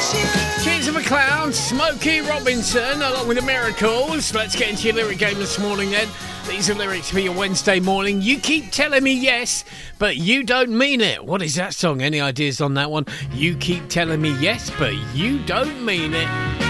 Cheers of a Clown, Smokey Robinson, along with the Miracles. Let's get into your lyric game this morning then. These are lyrics for your Wednesday morning. You keep telling me yes, but you don't mean it. What is that song? Any ideas on that one? You keep telling me yes, but you don't mean it.